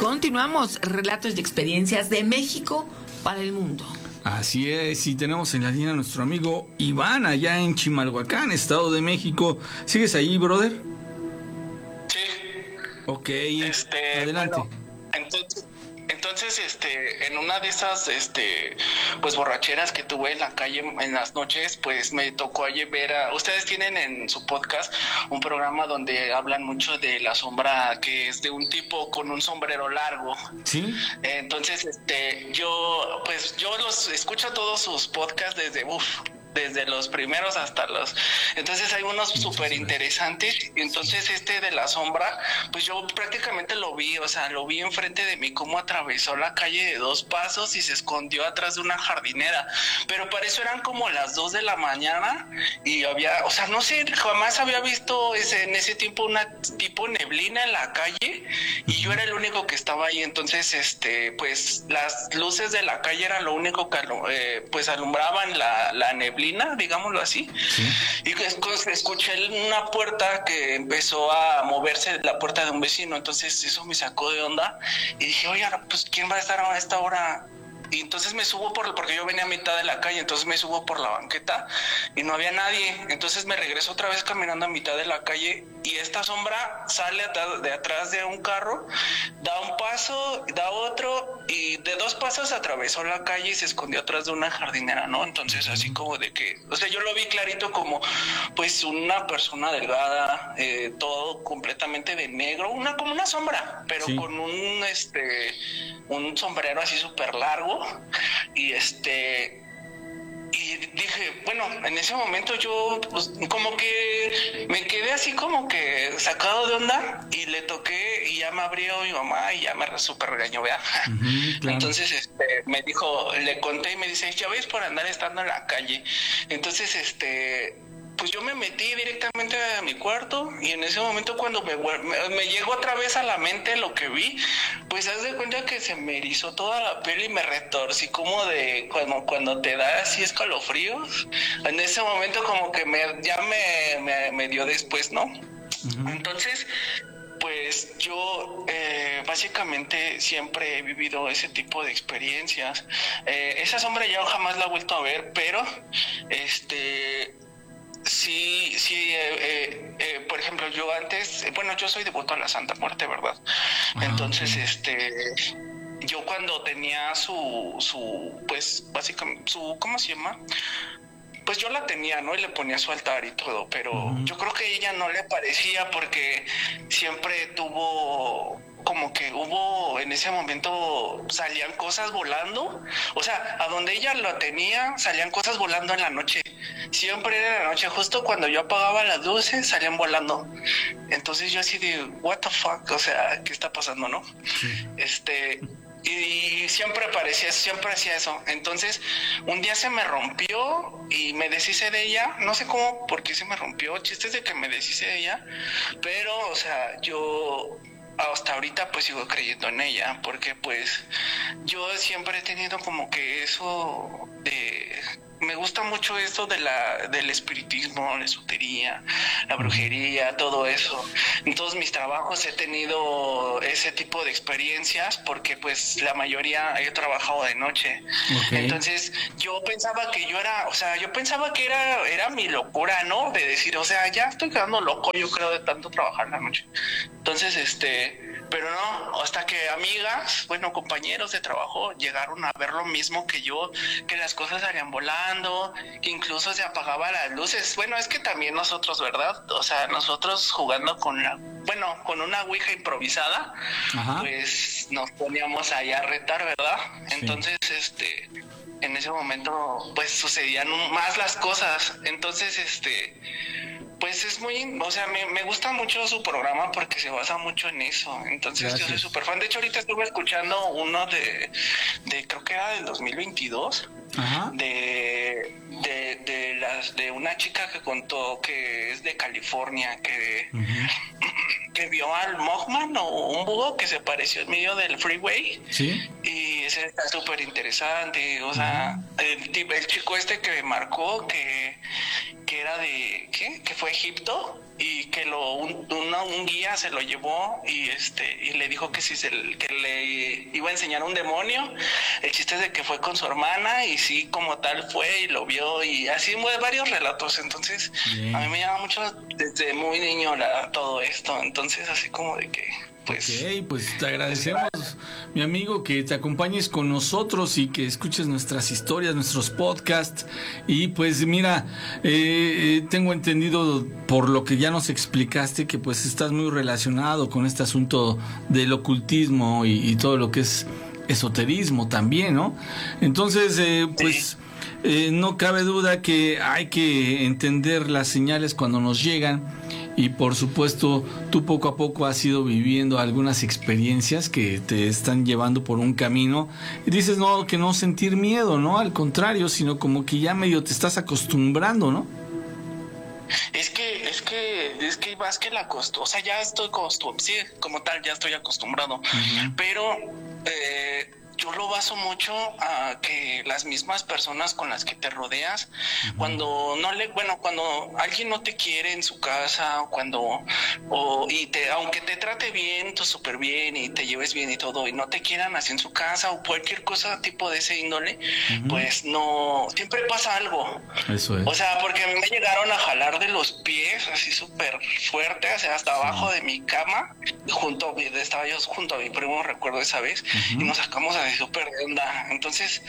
Continuamos, relatos y experiencias de México para el mundo. Así es, y tenemos en la línea a nuestro amigo Iván, allá en Chimalhuacán, Estado de México. ¿Sigues ahí, brother? Sí. Ok, adelante. Bueno, entonces, en una de esas, pues borracheras que tuve en la calle en las noches, pues me tocó ayer ver ustedes tienen en su podcast un programa donde hablan mucho de la sombra, que es de un tipo con un sombrero largo. Sí. Entonces, yo los escucho todos sus podcasts desde los primeros hasta los... Entonces hay unos súper interesantes. Entonces de la sombra, pues yo prácticamente lo vi enfrente de mí cómo atravesó la calle de 2 pasos y se escondió atrás de una jardinera. Pero para eso eran como las 2 de la mañana y había, no sé, jamás había visto en ese tiempo una tipo neblina en la calle y yo era el único que estaba ahí. Entonces, pues las luces de la calle eran lo único que pues alumbraban la neblina, digámoslo así. Sí. Y escuché una puerta que empezó a moverse, la puerta de un vecino. Entonces eso me sacó de onda y dije, oye, pues ¿quién va a estar a esta hora? Y entonces me subo porque yo venía a mitad de la calle, entonces me subo por la banqueta y no había nadie. Entonces me regreso otra vez caminando a mitad de la calle y esta sombra sale de atrás de un carro, da un paso, da otro y de 2 pasos atravesó la calle y se escondió atrás de una jardinera, ¿no? Entonces así como de que, yo lo vi clarito como pues una persona delgada, todo completamente de negro, como una sombra, pero sí, con un sombrero así súper largo y y dije, bueno, en ese momento yo pues como que me quedé así como que sacado de onda y le toqué y ya me abrió mi mamá y ya me súper regañó, ¿vea? Claro. Entonces me dijo, le conté y me dice, ya ves por andar estando en la calle. Entonces pues yo me metí directamente a mi cuarto y en ese momento cuando me llegó otra vez a la mente lo que vi, pues haz de cuenta que se me erizó toda la piel y me retorcí como de cuando te da así escalofríos. En ese momento como que me dio después, ¿no? Entonces, pues yo básicamente siempre he vivido ese tipo de experiencias. Esa sombra ya jamás la he vuelto a ver, pero sí, por ejemplo, yo antes, yo soy devoto a la Santa Muerte, ¿verdad? Entonces, yo cuando tenía pues, básicamente, ¿cómo se llama? Pues yo la tenía, ¿no? Y le ponía su altar y todo, pero yo creo que a ella no le parecía porque siempre tuvo... como que hubo en ese momento salían cosas volando, a donde ella lo tenía salían cosas volando en la noche, siempre era en la noche, justo cuando yo apagaba las luces salían volando. Entonces yo así de what the fuck, ¿qué está pasando, no? Sí. Y siempre hacía eso. Entonces un día se me rompió y me deshice de ella, no sé cómo, por qué se me rompió, chistes de que me deshice de ella, pero yo hasta ahorita pues sigo creyendo en ella, porque pues yo siempre he tenido como que eso me gusta mucho esto del espiritismo, la esotería, la brujería, todo eso. En todos mis trabajos he tenido ese tipo de experiencias porque pues la mayoría he trabajado de noche. Okay. Entonces yo pensaba que era mi locura, ¿no? De decir, ya estoy quedando loco, yo creo, de tanto trabajar en la noche. Entonces, pero no, hasta que amigas, compañeros de trabajo llegaron a ver lo mismo que yo, que las cosas salían volando, que incluso se apagaban las luces. Bueno, es que también nosotros, ¿verdad? Nosotros jugando con una ouija improvisada, ajá, pues nos poníamos ahí a retar, ¿verdad? Sí. Entonces, en ese momento, pues sucedían más las cosas. Entonces, pues es muy, me gusta mucho su programa porque se basa mucho en eso. Entonces gracias. Yo soy súper fan. De hecho, ahorita estuve escuchando uno de creo que era del 2022. Ajá. De una chica que contó que es de California, que vio al Mothman o un búho que se apareció en medio del freeway. Sí. Y ese está súper interesante. El chico que me marcó que era de ¿qué? Que fue a Egipto y que un guía se lo llevó y le dijo que que le iba a enseñar un demonio. El chiste es de que fue con su hermana y sí, como tal fue y lo vio, y así varios relatos. Entonces a mí me llama mucho desde muy niño todo esto, entonces así como de que pues... Ok, pues te agradecemos, mi amigo, que te acompañes con nosotros y que escuches nuestras historias, nuestros podcasts. Y pues mira, tengo entendido por lo que ya nos explicaste que pues estás muy relacionado con este asunto del ocultismo y todo lo que es esoterismo también, ¿no? Entonces, pues... no cabe duda que hay que entender las señales cuando nos llegan, y por supuesto tú poco a poco has ido viviendo algunas experiencias que te están llevando por un camino y dices que no sentir miedo, ¿no? Al contrario, sino como que ya medio te estás acostumbrando, ¿no? Es que más que la o sea, ya estoy sí, como tal, ya estoy acostumbrado, pero yo lo baso mucho a que las mismas personas con las que te rodeas, cuando cuando alguien no te quiere en su casa, aunque te trate bien, tú súper bien y te lleves bien y todo, y no te quieran así en su casa o cualquier cosa tipo de ese índole, pues no, siempre pasa algo. Eso es. O sea, porque a mí me llegaron a jalar de los pies así súper fuerte, o sea, hasta abajo de mi cama, estaba yo junto a mi primo, recuerdo esa vez, y nos sacamos así súper de onda. Entonces,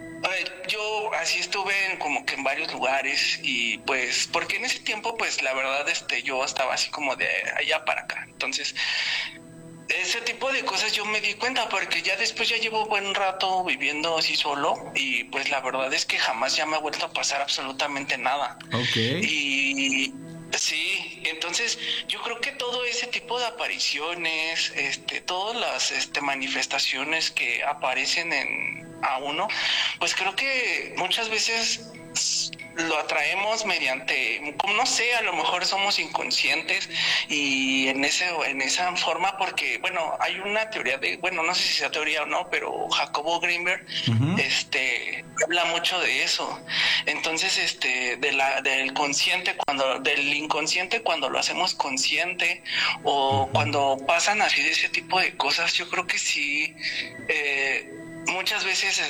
yo así estuve como que en varios lugares, y pues, porque en ese tiempo, pues, la verdad, yo estaba así como de allá para acá. Entonces, ese tipo de cosas yo me di cuenta, porque ya después ya llevo buen rato viviendo así solo, y pues la verdad es que jamás ya me ha vuelto a pasar absolutamente nada. Okay. Y sí, entonces yo creo que todo ese tipo de apariciones, todas las manifestaciones que aparecen a uno, pues creo que muchas veces lo atraemos mediante, como no sé, a lo mejor somos inconscientes, y en esa forma, porque bueno, hay una teoría no sé si sea teoría o no, pero Jacobo Greenberg habla mucho de eso. Entonces, del inconsciente cuando lo hacemos consciente, o cuando pasan así de ese tipo de cosas, yo creo que sí, muchas veces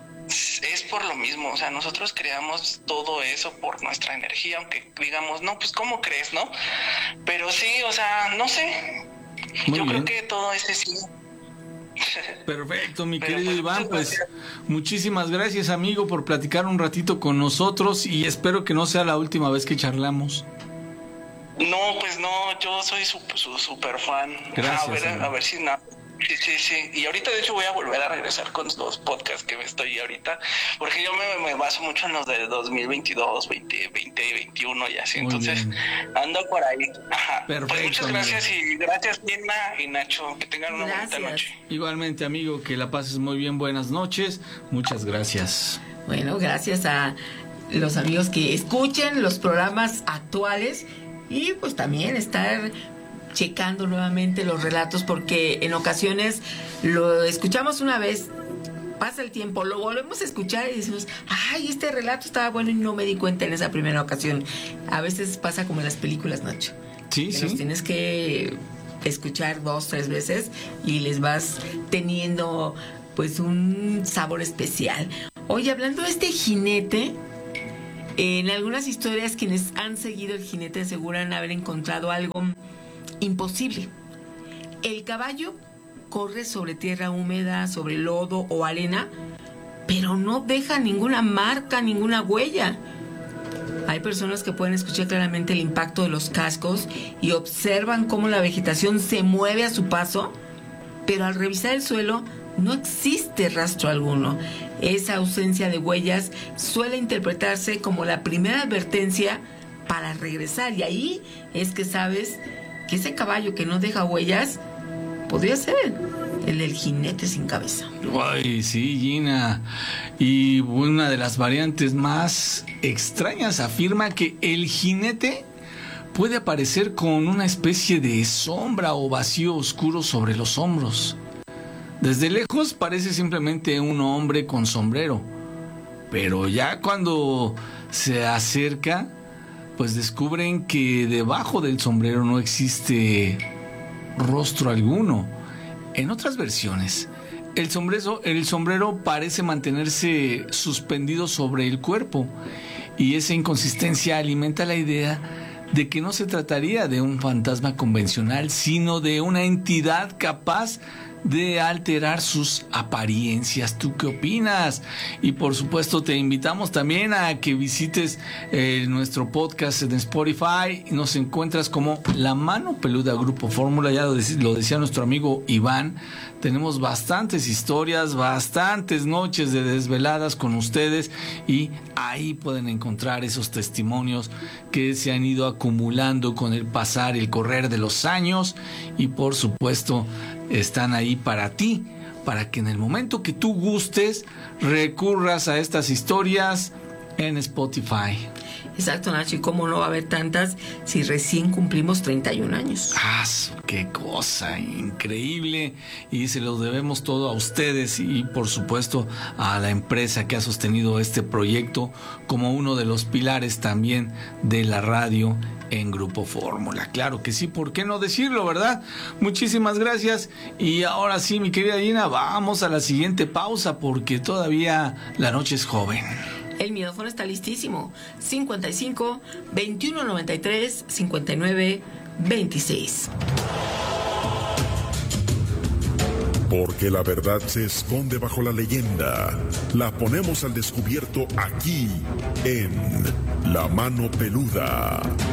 es por lo mismo. O sea, nosotros creamos todo eso por nuestra energía, aunque digamos, no, pues ¿cómo crees, no? Pero sí, o sea, no sé. Muy yo bien. creo que todo ese sí. Perfecto, mi Pero, querido pues, Iván, pues gracias. muchísimas gracias, amigo, por platicar un ratito con nosotros, y espero que no sea la última vez que charlamos. No, pues no, yo soy su super fan. Gracias, A ver si no. Sí. Y ahorita, de hecho, voy a volver a regresar con los podcasts que me estoy ahorita, porque yo me baso mucho en los de 2022, 2021 y así. Muy Entonces, bien. ando por ahí. Ajá. Perfecto, Pues muchas amigo. gracias, y gracias, Nina y Nacho. Que tengan una bonita Gracias. noche. Igualmente, amigo, que la pases muy bien, buenas noches, muchas gracias. Bueno, gracias a los amigos que escuchen los programas actuales, y pues también estar checando nuevamente los relatos, porque en ocasiones lo escuchamos una vez, pasa el tiempo, lo volvemos a escuchar y decimos, ay, este relato estaba bueno y no me di cuenta en esa primera ocasión. A veces pasa como en las películas, Nacho. Sí, Que sí. los tienes que escuchar 2, 3 veces y les vas teniendo pues un sabor especial. Oye, hablando de este jinete, en algunas historias quienes han seguido el jinete aseguran haber encontrado algo imposible. El caballo corre sobre tierra húmeda, sobre lodo o arena, pero no deja ninguna marca, ninguna huella. Hay personas que pueden escuchar claramente el impacto de los cascos y observan cómo la vegetación se mueve a su paso, pero al revisar el suelo no existe rastro alguno. Esa ausencia de huellas suele interpretarse como la primera advertencia para regresar, y ahí es que sabes que ese caballo que no deja huellas podría ser el del jinete sin cabeza. Ay, sí, Gina. Y una de las variantes más extrañas afirma que el jinete puede aparecer con una especie de sombra o vacío oscuro sobre los hombros. Desde lejos parece simplemente un hombre con sombrero, pero ya cuando se acerca pues descubren que debajo del sombrero no existe rostro alguno. En otras versiones, el sombrero parece mantenerse suspendido sobre el cuerpo, y esa inconsistencia alimenta la idea de que no se trataría de un fantasma convencional, sino de una entidad capaz de alterar sus apariencias. ¿Tú qué opinas? Y por supuesto te invitamos también a que visites nuestro podcast en Spotify. Nos encuentras como La Mano Peluda Grupo Fórmula. Ya lo decía nuestro amigo Iván. Tenemos bastantes historias, bastantes noches de desveladas con ustedes, y ahí pueden encontrar esos testimonios que se han ido acumulando con el pasar, el correr de los años, y por supuesto están ahí para ti, para que en el momento que tú gustes recurras a estas historias en Spotify. Exacto, Nacho, y cómo no va a haber tantas si recién cumplimos 31 años. ¡Ah, qué cosa increíble! Y se lo debemos todo a ustedes y por supuesto a la empresa que ha sostenido este proyecto como uno de los pilares también de la radio en Grupo Fórmula. Claro que sí, ¿por qué no decirlo, verdad? Muchísimas gracias. Y ahora sí, mi querida Gina, vamos a la siguiente pausa porque todavía la noche es joven. El micrófono está listísimo. 55 21 93 59 26. Porque la verdad se esconde bajo la leyenda. La ponemos al descubierto aquí en La Mano Peluda.